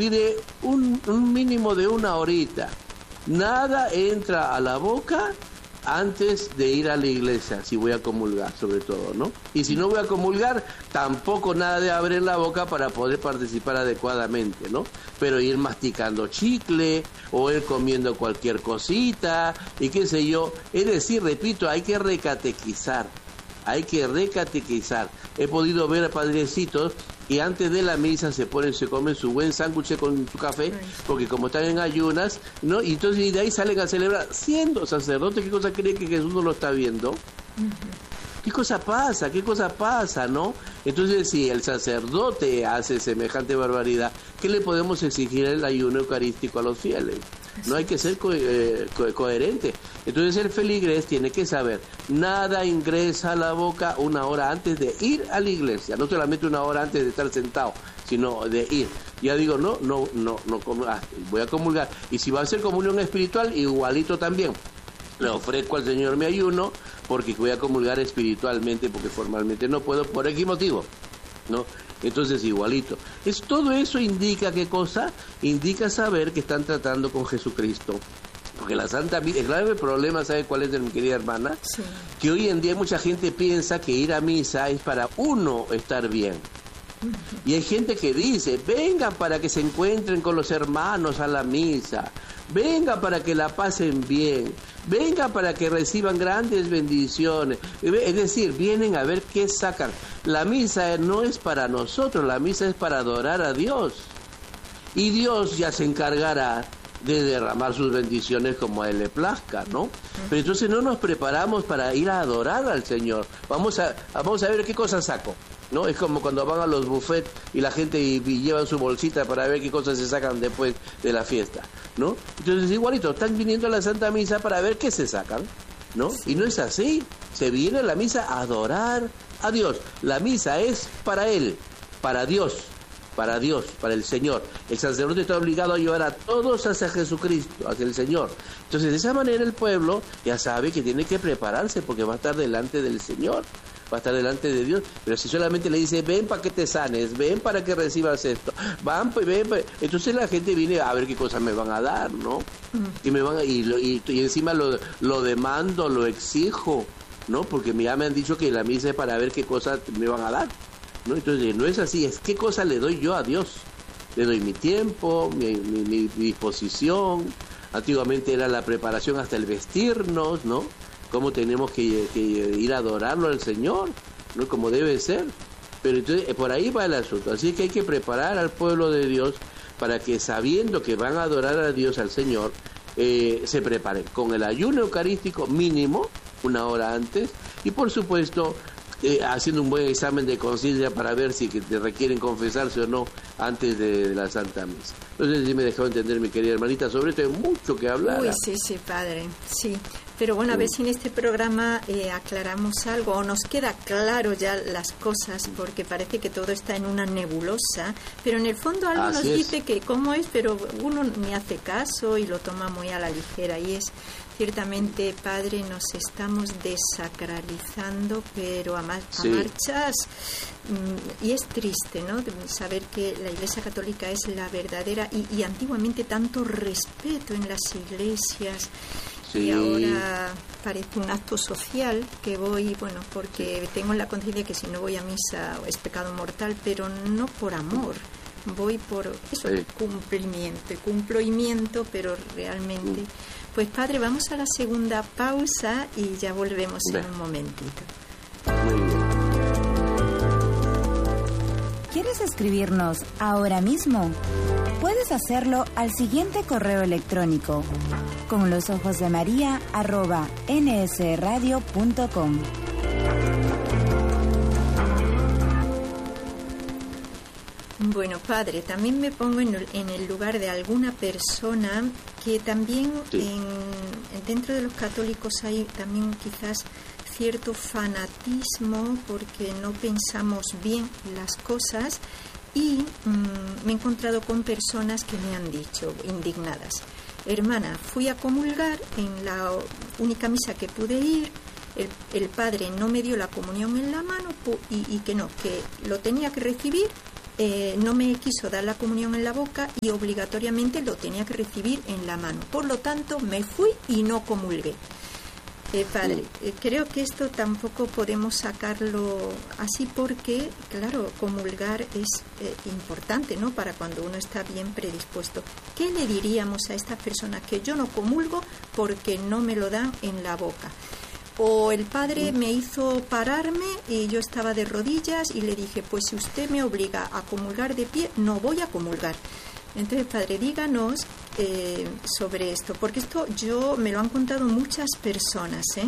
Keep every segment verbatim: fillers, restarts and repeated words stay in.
pide un, un mínimo de una horita. Nada entra a la boca antes de ir a la iglesia, si voy a comulgar, sobre todo, ¿no? Y si no voy a comulgar, tampoco nada de abrir la boca para poder participar adecuadamente, ¿no? Pero ir masticando chicle o ir comiendo cualquier cosita y qué sé yo. Es decir, repito, hay que recatequizar, hay que recatequizar. He podido ver a padrecitos y antes de la misa se ponen, se comen su buen sándwich con su café, porque como están en ayunas, ¿no? Y entonces y de ahí salen a celebrar, siendo sacerdote. ¿Qué cosa cree que Jesús no lo está viendo? Uh-huh. ¿Qué cosa pasa? ¿Qué cosa pasa, no? Entonces, si el sacerdote hace semejante barbaridad, ¿qué le podemos exigir el ayuno eucarístico a los fieles? No hay que ser co- eh, co- coherente. Entonces el feligrés tiene que saber, nada ingresa a la boca una hora antes de ir a la iglesia, no solamente una hora antes de estar sentado, sino de ir. Ya digo, no, no, no, no, ah, voy a comulgar. Y si va a ser comunión espiritual, igualito también. Le ofrezco al Señor mi ayuno, porque voy a comulgar espiritualmente, porque formalmente no puedo, por X motivo, ¿no? Entonces igualito. Es, todo eso indica, ¿qué cosa? Indica saber que están tratando con Jesucristo. Porque la Santa Misa, el grave problema, ¿sabe cuál es, mi querida hermana? Sí. Que hoy en día mucha gente piensa que ir a misa es para uno estar bien. Uh-huh. Y hay gente que dice, vengan para que se encuentren con los hermanos a la misa, vengan para que la pasen bien, vengan para que reciban grandes bendiciones. Es decir, vienen a ver qué sacan. La misa no es para nosotros, la misa es para adorar a Dios. Y Dios ya se encargará de derramar sus bendiciones como a Él le plazca, ¿no? Pero entonces no nos preparamos para ir a adorar al Señor. Vamos a, vamos a ver qué cosas saco, ¿no? Es como cuando van a los buffets y la gente y, y llevan su bolsita para ver qué cosas se sacan después de la fiesta, ¿no? Entonces igualito, están viniendo a la Santa Misa para ver qué se sacan, ¿no? Y no es así. Se viene a la misa a adorar a Dios. La misa es para Él, para Dios, para Dios, para el Señor. El sacerdote está obligado a llevar a todos hacia Jesucristo, hacia el Señor. Entonces de esa manera el pueblo ya sabe que tiene que prepararse porque va a estar delante del Señor, va a estar delante de Dios. Pero si solamente le dice, ven para que te sanes, ven para que recibas esto, van, ven, ven. Entonces la gente viene a ver qué cosas me van a dar, ¿no? Mm. Y me van a, y, y, y encima lo, lo demando, lo exijo, ¿no? Porque ya me han dicho que la misa es para ver qué cosas me van a dar, ¿no? Entonces no es así, es qué cosa le doy yo a Dios. Le doy mi tiempo, mi, mi, mi disposición. Antiguamente era la preparación hasta el vestirnos, ¿no? Cómo tenemos que, que ir a adorarlo al Señor, ¿no? Como debe ser. Pero entonces por ahí va el asunto. Así que hay que preparar al pueblo de Dios para que, sabiendo que van a adorar a Dios, al Señor, eh, se preparen con el ayuno eucarístico mínimo, una hora antes, y por supuesto eh, haciendo un buen examen de conciencia para ver si que te requieren confesarse o no antes de, de la Santa Misa. No sé si me dejó entender, mi querida hermanita, sobre esto hay mucho que hablar. Uy, sí, sí, padre, sí. Pero bueno, a ver si en este programa eh, aclaramos algo o nos queda claro ya las cosas, porque parece que todo está en una nebulosa, pero en el fondo algo Así nos es. dice que cómo es, pero uno ni hace caso y lo toma muy a la ligera. Y es, ciertamente, padre, nos estamos desacralizando, pero a, mar- sí. a marchas, mmm, y es triste, ¿no? Saber que la Iglesia Católica es la verdadera, y, y antiguamente tanto respeto en las iglesias. Sí. Y ahora parece un acto social que voy, bueno, porque tengo la conciencia que si no voy a misa es pecado mortal, pero no por amor, voy por eso, sí. cumplimiento, cumplimiento, pero realmente. Pues padre, vamos a la segunda pausa y ya volvemos Bien. en un momentito. Muy bien. ¿Quieres escribirnos ahora mismo? Puedes hacerlo al siguiente correo electrónico: con los ojos de María arroba n s radio punto com. Bueno, padre, también me pongo en el, en el lugar de alguna persona que también sí. en, dentro de los católicos hay también quizás cierto fanatismo porque no pensamos bien las cosas. Y mmm, me he encontrado con personas que me han dicho, indignadas: hermana, fui a comulgar en la única misa que pude ir, el, el padre no me dio la comunión en la mano y, y que no, que lo tenía que recibir eh, no me quiso dar la comunión en la boca y obligatoriamente lo tenía que recibir en la mano. Por lo tanto, me fui y no comulgué. Eh, padre, eh, creo que esto tampoco podemos sacarlo así porque, claro, comulgar es eh, importante, ¿no?, para cuando uno está bien predispuesto. ¿Qué le diríamos a estas personas que yo no comulgo porque no me lo dan en la boca? O el padre me hizo pararme y yo estaba de rodillas y le dije, pues si usted me obliga a comulgar de pie, no voy a comulgar. Entonces, padre, díganos eh, sobre esto, porque esto yo me lo han contado muchas personas, ¿eh?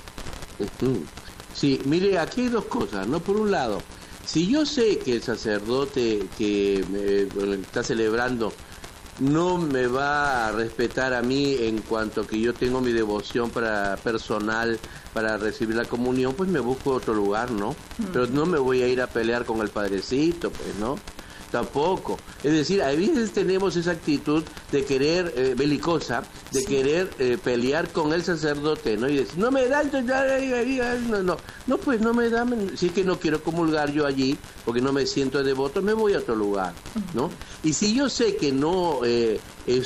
Sí, mire, aquí hay dos cosas, ¿no? Por un lado, si yo sé que el sacerdote que me está celebrando no me va a respetar a mí en cuanto que yo tengo mi devoción para personal para recibir la comunión, pues me busco otro lugar, ¿no? Mm. Pero no me voy a ir a pelear con el padrecito, pues, ¿no? Tampoco. Es decir, a veces tenemos esa actitud de querer, eh, belicosa, de sí. querer eh, pelear con el sacerdote, ¿no? Y decir, no me da, no, no, no, pues no me da, sí que no quiero comulgar yo allí, porque no me siento devoto, me voy a otro lugar, ¿no? Y si yo sé que no, eh,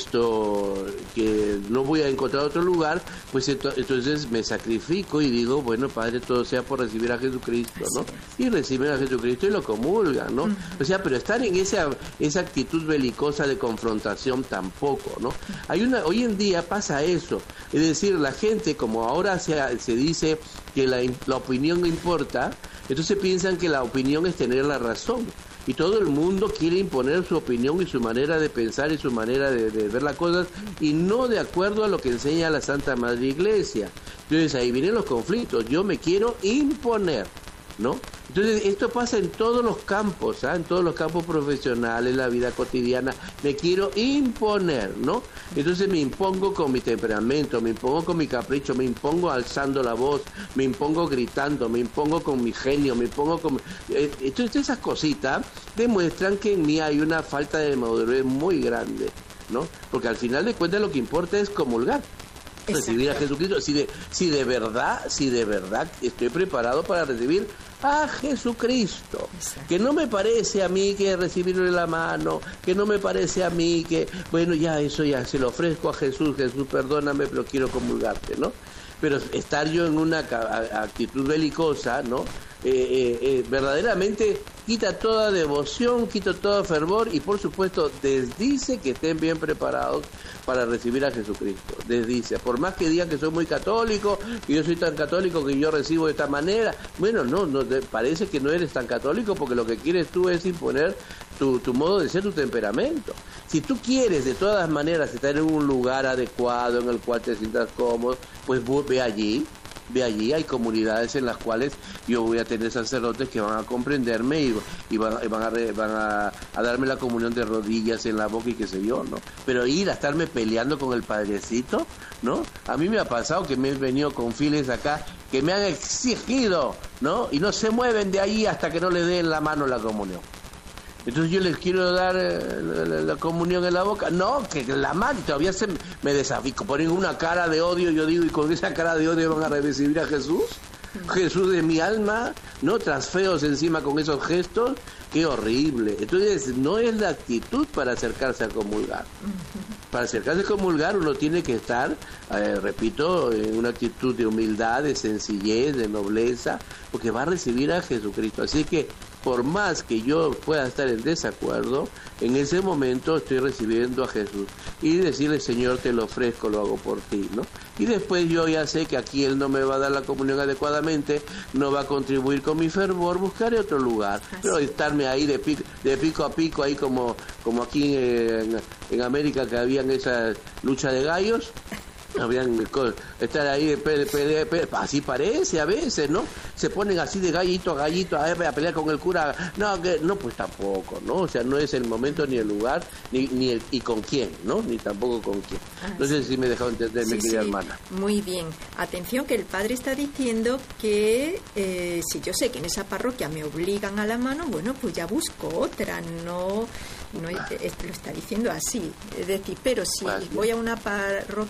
esto, que no voy a encontrar otro lugar, pues ento- entonces me sacrifico y digo, bueno, Padre, todo sea por recibir a Jesucristo, ¿no? Y reciben a Jesucristo y lo comulgan, ¿no? O sea, pero estar en esa, esa actitud belicosa de confrontación tampoco, ¿no? Hay una, hoy en día pasa eso, es decir, la gente, como ahora se, se dice que la, la opinión no importa, entonces piensan que la opinión es tener la razón. Y todo el mundo quiere imponer su opinión y su manera de pensar y su manera de, de ver las cosas, y no de acuerdo a lo que enseña la Santa Madre Iglesia. Entonces ahí vienen los conflictos. Yo me quiero imponer, ¿no? Entonces esto pasa en todos los campos, ¿eh? En todos los campos profesionales, la vida cotidiana. Me quiero imponer, ¿no? Entonces me impongo con mi temperamento, me impongo con mi capricho, me impongo alzando la voz, me impongo gritando, me impongo con mi genio, me impongo con... Entonces esas cositas demuestran que en mí hay una falta de madurez muy grande, ¿no? Porque al final de cuentas lo que importa es comulgar. Recibir a Jesucristo, si de, si de verdad, si de verdad estoy preparado para recibir a Jesucristo. Exacto. Que no me parece a mí que recibirlo en la mano, que no me parece a mí que, bueno, ya eso ya se lo ofrezco a Jesús, Jesús perdóname, pero quiero comulgarte, ¿no? Pero estar yo en una actitud belicosa, ¿no? Eh, eh, eh, verdaderamente quita toda devoción, quita todo fervor y por supuesto desdice que estén bien preparados para recibir a Jesucristo. Desdice, por más que digan que soy muy católico, que yo soy tan católico que yo recibo de esta manera, bueno, no, no parece que no eres tan católico porque lo que quieres tú es imponer tu, tu modo de ser, tu temperamento. Si tú quieres de todas maneras estar en un lugar adecuado en el cual te sientas cómodo, pues ve allí. De allí hay comunidades en las cuales yo voy a tener sacerdotes que van a comprenderme y, y van, y van, a, van a, a darme la comunión de rodillas en la boca y qué sé yo, ¿no? Pero ir a estarme peleando con el padrecito, ¿no? A mí me ha pasado que me he venido con files acá que me han exigido, ¿no? Y no se mueven de ahí hasta que no le den la mano la comunión. Entonces yo les quiero dar eh, la, la comunión en la boca. No, que la mano todavía se me desafío. Ponen una cara de odio, yo digo, y con esa cara de odio van a recibir a Jesús. Jesús de mi alma, ¿no? Trasfeos encima con esos gestos. Qué horrible. Entonces no es la actitud para acercarse a comulgar. Para acercarse a comulgar uno tiene que estar, eh, repito, en una actitud de humildad, de sencillez, de nobleza, porque va a recibir a Jesucristo. Así que por más que yo pueda estar en desacuerdo, en ese momento estoy recibiendo a Jesús y decirle, Señor, te lo ofrezco, lo hago por ti, ¿no? Y después yo ya sé que aquí Él no me va a dar la comunión adecuadamente, no va a contribuir con mi fervor, buscaré otro lugar. Así. Pero estarme ahí de pico, de pico a pico, ahí como, como aquí en, en América que habían esa lucha de gallos, habían estar ahí pe, pe, pe, así parece a veces, ¿no? Se ponen así de gallito a gallito a, a pelear con el cura. No, que no, pues tampoco, ¿no? O sea, no es el momento ni el lugar ni ni el, y con quién, ¿no? Ni tampoco con quién. Ah, no sé sí. si me he dejado entender, sí, mi querida sí. hermana. Muy bien. Atención, que el padre está diciendo que eh, si yo sé que en esa parroquia me obligan a la mano, bueno, pues ya busco otra, no no lo está diciendo así, es decir, pero si vale. voy a una parroquia casual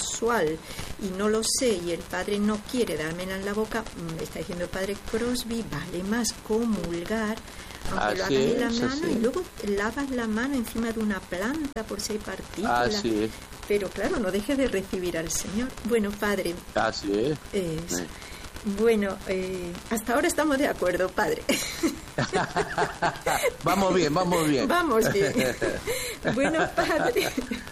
sensual y no lo sé y el padre no quiere dármela en la boca, me está diciendo el padre Crosby, vale más comulgar, aunque lo hagas en la mano así. Y luego lavas la mano encima de una planta por si hay partículas. Así es. Pero claro, no dejes de recibir al Señor. Bueno, padre. Así es. es sí. Bueno, eh, hasta ahora estamos de acuerdo, padre. Vamos bien, vamos bien. Vamos bien. Bueno, padre,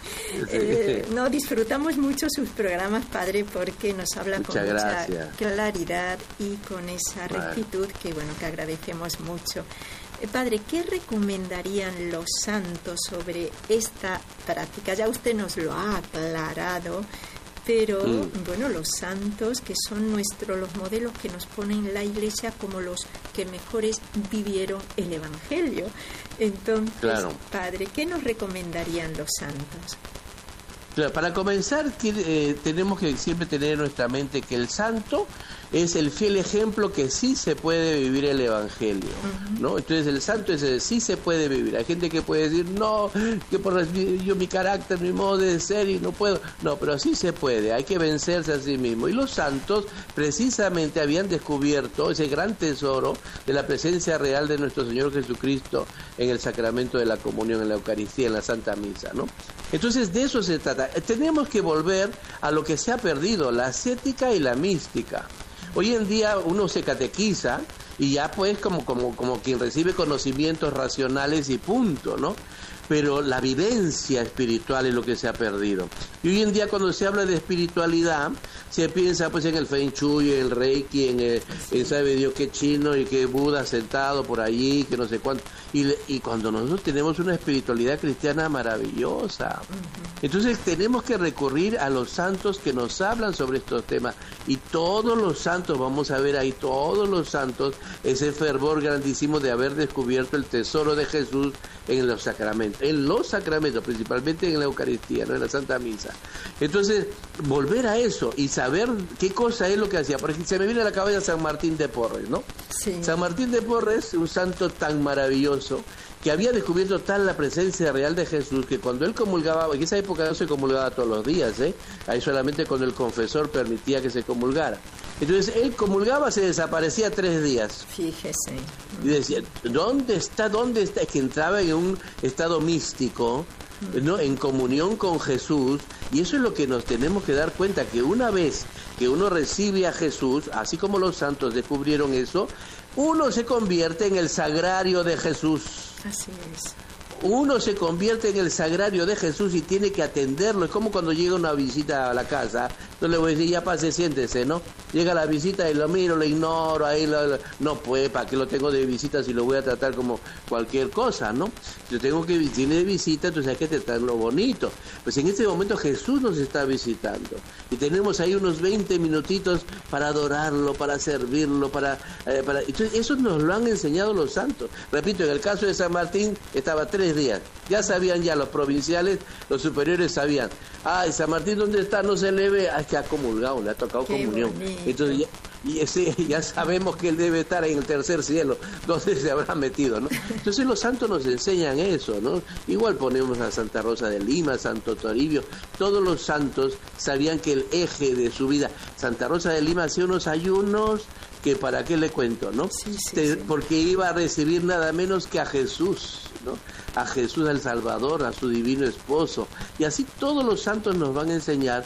eh, no disfrutamos mucho sus programas, padre, porque nos habla Muchas con gracias. mucha claridad y con esa rectitud que, bueno, que agradecemos mucho. Eh, padre, ¿qué recomendarían los santos sobre esta práctica? Ya usted nos lo ha aclarado. Pero, mm. bueno, los santos, que son nuestros, los modelos que nos ponen la Iglesia como los que mejores vivieron el Evangelio. Entonces, claro. Padre, ¿qué nos recomendarían los santos? Claro, para comenzar, eh, tenemos que siempre tener en nuestra mente que el santo es el fiel ejemplo que sí se puede vivir el Evangelio, uh-huh. ¿no? Entonces el santo es el sí se puede vivir. Hay gente que puede decir, no, que por yo mi carácter, mi modo de ser y no puedo. No, pero sí se puede, hay que vencerse a sí mismo. Y los santos precisamente habían descubierto ese gran tesoro de la presencia real de nuestro Señor Jesucristo en el sacramento de la comunión, en la Eucaristía, en la Santa Misa, ¿no? Entonces de eso se trata. Tenemos que volver a lo que se ha perdido, la ascética y la mística. Hoy en día uno se catequiza y ya pues como, como, como quien recibe conocimientos racionales y punto, ¿no? Pero la vivencia espiritual es lo que se ha perdido. Y hoy en día cuando se habla de espiritualidad, se piensa pues en el Feng Shui, en el Reiki, en, el, en sabe Dios qué chino y qué Buda sentado por allí, que no sé cuánto. Y, y cuando nosotros tenemos una espiritualidad cristiana maravillosa. Entonces tenemos que recurrir a los santos que nos hablan sobre estos temas. Y todos los santos, vamos a ver ahí, todos los santos, ese fervor grandísimo de haber descubierto el tesoro de Jesús en los sacramentos, en los sacramentos, principalmente en la Eucaristía, ¿no? En la Santa Misa. Entonces, volver a eso y saber qué cosa es lo que hacía. Por ejemplo, se me viene a la cabeza San Martín de Porres, ¿no? Sí. San Martín de Porres, un santo tan maravilloso, que había descubierto tal la presencia real de Jesús, que cuando él comulgaba, en esa época no se comulgaba todos los días, ¿eh? Ahí solamente cuando el confesor permitía que se comulgara. Entonces él comulgaba, se desaparecía tres días. Fíjese. Y decía, ¿dónde está? ¿Dónde está? Es que entraba en un estado místico, ¿no? En comunión con Jesús. Y eso es lo que nos tenemos que dar cuenta, que una vez que uno recibe a Jesús, así como los santos descubrieron eso, uno se convierte en el sagrario de Jesús. Así es. Uno se convierte en el sagrario de Jesús y tiene que atenderlo. Es como cuando llega una visita a la casa. Yo le voy a decir, ya pase, siéntese, ¿no? Llega la visita y lo miro, lo ignoro, ahí lo, lo... no, pues, ¿para qué lo tengo de visita si lo voy a tratar como cualquier cosa, ¿no? Yo tengo que viene de visita, entonces hay que tratarlo bonito. Pues en este momento Jesús nos está visitando. Y tenemos ahí unos veinte minutitos para adorarlo, para servirlo, para... Eh, para... Entonces, eso nos lo han enseñado los santos. Repito, en el caso de San Martín, estaba tres días. Ya sabían ya los provinciales, los superiores sabían. Ay, San Martín, ¿dónde está? No se le ve. Ay, que ha comulgado, le ha tocado Qué comunión. bonito. Entonces ya, y ese, ya sabemos que él debe estar en el tercer cielo, donde se habrá metido, ¿no? Entonces los santos nos enseñan eso, ¿no? Igual ponemos a Santa Rosa de Lima, Santo Toribio, todos los santos sabían que el eje de su vida, Santa Rosa de Lima hacía unos ayunos que para qué le cuento, ¿no? Sí, sí, Te, sí. Porque iba a recibir nada menos que a Jesús, ¿no? A Jesús el Salvador, a su divino esposo. Y así todos los santos nos van a enseñar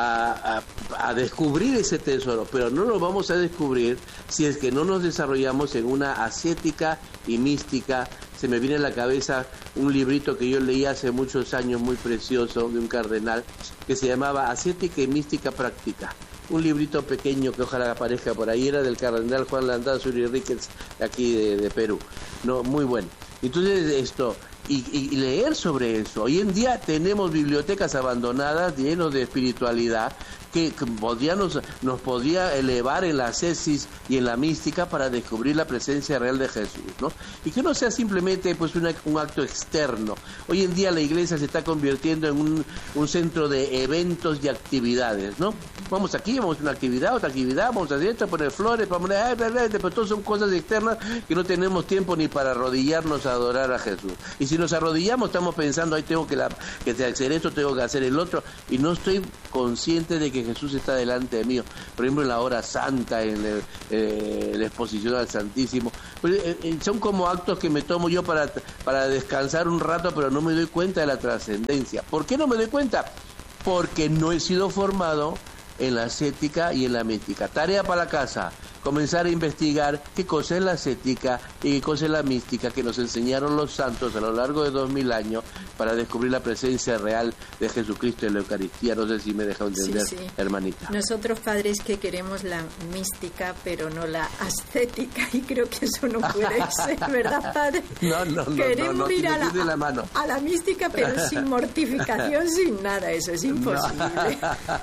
a, a, a descubrir ese tesoro, pero no lo vamos a descubrir si es que no nos desarrollamos en una ascética y mística. Se me viene a la cabeza un librito que yo leí hace muchos años, muy precioso, de un cardenal, que se llamaba Ascética y Mística Práctica. Un librito pequeño que ojalá aparezca por ahí, era del cardenal Juan Landazuri Ríquez, aquí de, de Perú. No, muy bueno. Entonces esto, y, y leer sobre eso. Hoy en día tenemos bibliotecas abandonadas llenas de espiritualidad, que que, que podía nos, nos podía elevar en la ascesis y en la mística para descubrir la presencia real de Jesús, ¿no? Y que no sea simplemente pues una, un acto externo. Hoy en día la iglesia se está convirtiendo en un, un centro de eventos y actividades, ¿no? Vamos aquí, vamos a una actividad, otra actividad, vamos a hacer esto, poner flores, vamos a poner, pero todo son cosas externas que no tenemos tiempo ni para arrodillarnos a adorar a Jesús. Y si nos arrodillamos estamos pensando, ay, tengo que, la, que hacer esto, tengo que hacer el otro, y no estoy consciente de que Jesús está delante de mí. Por ejemplo, en la hora santa, en el, eh, la exposición al Santísimo. Pues, eh, son como actos que me tomo yo para, para descansar un rato, pero no me doy cuenta de la trascendencia. ¿Por qué no me doy cuenta? Porque no he sido formado en la ascética y en la mística. Tarea para la casa: comenzar a investigar qué cosa es la ascética y qué cosa es la mística que nos enseñaron los santos a lo largo de dos mil años para descubrir la presencia real de Jesucristo en la Eucaristía. No sé si me deja entender, sí, sí. hermanita. Nosotros, padres, que queremos la mística, pero no la ascética, y creo que eso no puede ser, ¿verdad, padre? No, no, no. Queremos no, no, ir no, a, la, la mano. a la mística, pero sin mortificación, sin nada. Eso es imposible.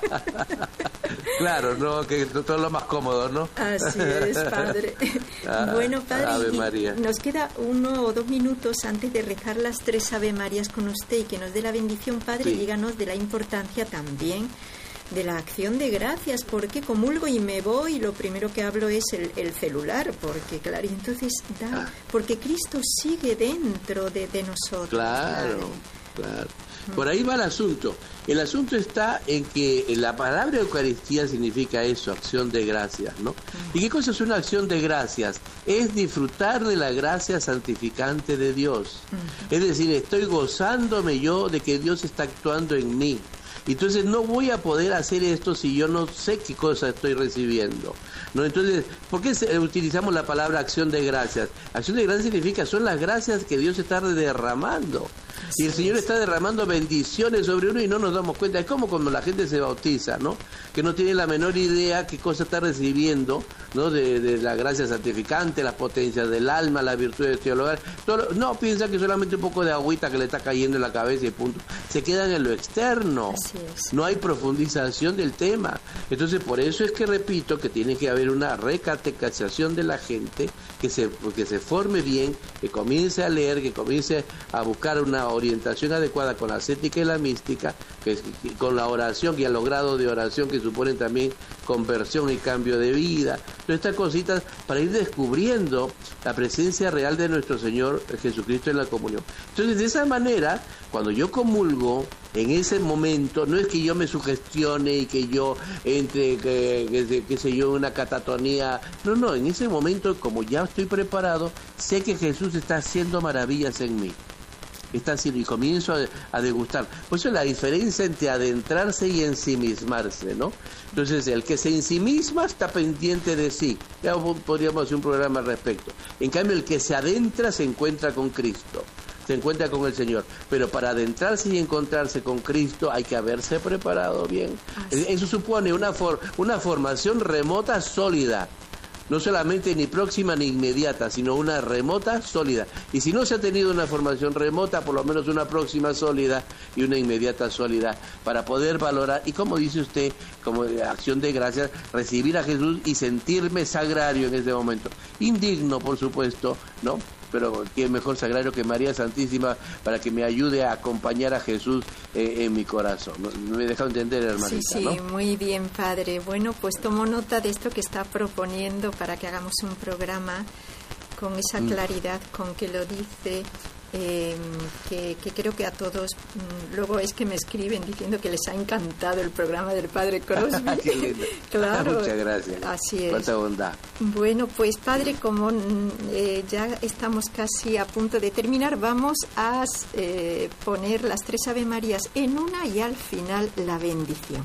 No. Claro, no, que todo es lo más cómodo, ¿no? Así es, padre. Ah, bueno, padre, Ave María. Nos queda uno o dos minutos antes de rezar las tres Ave Marías con usted y que nos dé la bendición, padre. Sí. Díganos de la importancia también de la acción de gracias, porque comulgo y me voy y lo primero que hablo es el, el celular, porque claro, y entonces da, ah. porque Cristo sigue dentro de, de nosotros. Claro, padre. Claro. Por ahí va el asunto. El asunto está en que la palabra Eucaristía significa eso, acción de gracias, ¿no? ¿Y qué cosa es una acción de gracias? Es disfrutar de la gracia santificante de Dios. Es decir, estoy gozándome yo de que Dios está actuando en mí. Entonces no voy a poder hacer esto si yo no sé qué cosa estoy recibiendo, ¿no? Entonces, ¿por qué utilizamos la palabra acción de gracias? Acción de gracias significa, son las gracias que Dios está derramando. Y el Señor está derramando bendiciones sobre uno y no nos damos cuenta. Es como cuando la gente se bautiza, ¿no? Que no tiene la menor idea qué cosa está recibiendo, ¿no? De, de la gracia santificante, las potencias del alma, las virtudes teologales. Todo, no, piensa que solamente un poco de agüita que le está cayendo en la cabeza y punto. Se quedan en lo externo. No hay profundización del tema. Entonces, por eso es que repito que tiene que haber una recatequización de la gente, que se, que se forme bien, que comience a leer, que comience a buscar una orientación adecuada con la ascética y la mística, que, que con la oración y a los grados de oración que suponen también conversión y cambio de vida. Todas estas cositas para ir descubriendo la presencia real de nuestro Señor Jesucristo en la comunión. Entonces, de esa manera, cuando yo comulgo, en ese momento, no es que yo me sugestione y que yo entre, que, que, que sé yo, una catatonía. No, no, en ese momento, como ya estoy preparado, sé que Jesús está haciendo maravillas en mí. Está haciendo, y comienzo a, a degustar. Por eso la diferencia entre adentrarse y ensimismarse, ¿no? Entonces, el que se ensimisma está pendiente de sí. Ya podríamos hacer un programa al respecto. En cambio, el que se adentra se encuentra con Cristo. Se encuentra con el Señor, pero para adentrarse y encontrarse con Cristo hay que haberse preparado bien. Así. Eso supone una for- una formación remota sólida, no solamente ni próxima ni inmediata, sino una remota sólida. Y si no se ha tenido una formación remota, por lo menos una próxima sólida y una inmediata sólida, para poder valorar, y como dice usted, como acción de gracias, recibir a Jesús y sentirme sagrario en ese momento. Indigno, por supuesto, ¿no? Pero qué mejor sagrario que María Santísima para que me ayude a acompañar a Jesús eh, en mi corazón. ¿Me he dejado entender, hermanita? Sí, sí, ¿no? Muy bien, padre. Bueno, pues tomo nota de esto que está proponiendo para que hagamos un programa con esa claridad mm. con que lo dice. Eh, que, que creo que a todos mmm, luego es que me escriben diciendo que les ha encantado el programa del padre Crosby. Qué lindo. Claro, muchas gracias, así es. Cuánta bondad. Bueno, pues padre, como eh, ya estamos casi a punto de terminar, vamos a eh, poner las tres Ave Marías en una y al final la bendición.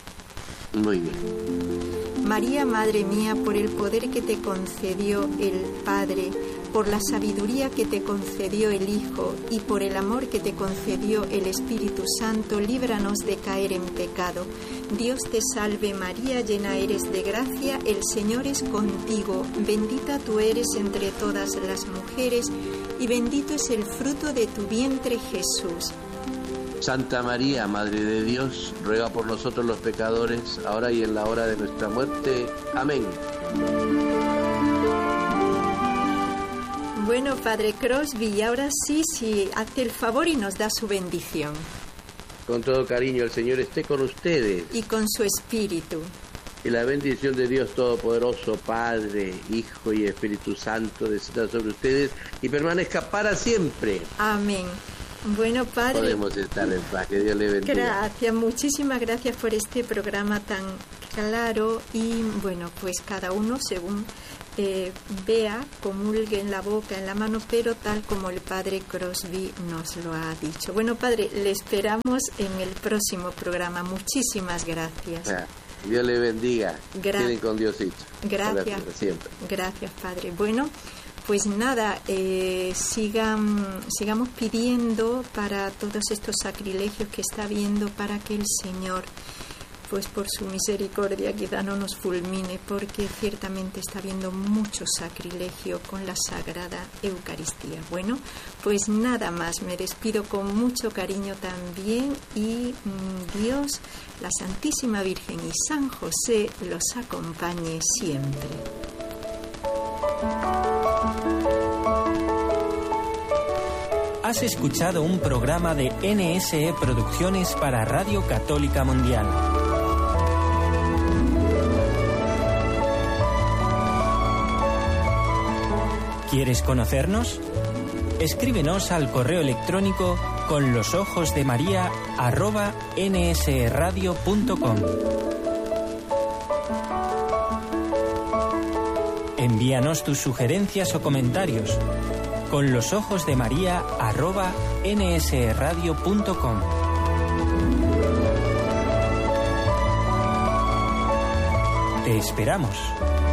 Muy bien. María, Madre mía, por el poder que te concedió el Padre, por la sabiduría que te concedió el Hijo y por el amor que te concedió el Espíritu Santo, líbranos de caer en pecado. Dios te salve María, llena eres de gracia, el Señor es contigo, bendita tú eres entre todas las mujeres y bendito es el fruto de tu vientre, Jesús. Santa María, Madre de Dios, ruega por nosotros los pecadores, ahora y en la hora de nuestra muerte. Amén. Bueno, Padre Crosby, y ahora sí, sí, hace el favor y nos da su bendición. Con todo cariño, el Señor esté con ustedes. Y con su espíritu. Y la bendición de Dios Todopoderoso, Padre, Hijo y Espíritu Santo, descienda sobre ustedes y permanezca para siempre. Amén. Bueno, Padre, podemos estar en paz, que Dios le bendiga. Gracias, muchísimas gracias por este programa tan claro y bueno, pues cada uno según eh, vea, comulgue en la boca, en la mano, pero tal como el Padre Crosby nos lo ha dicho. Bueno, Padre, le esperamos en el próximo programa. Muchísimas gracias. Ah, Dios le bendiga. Gra- Queden con Diosito. Gracias. Gracias, siempre. Gracias, Padre. Bueno, pues nada, eh, sigan, sigamos pidiendo para todos estos sacrilegios que está habiendo, para que el Señor, pues por su misericordia, quizá no nos fulmine, porque ciertamente está habiendo mucho sacrilegio con la Sagrada Eucaristía. Bueno, pues nada más, me despido con mucho cariño también y mmm, Dios, la Santísima Virgen y San José los acompañe siempre. Has escuchado un programa de N S E Producciones para Radio Católica Mundial. ¿Quieres conocernos? Escríbenos al correo electrónico con los ojos de María arroba nsradio punto com. Envíanos tus sugerencias o comentarios con los ojos de María arroba nsradio punto com. Te esperamos.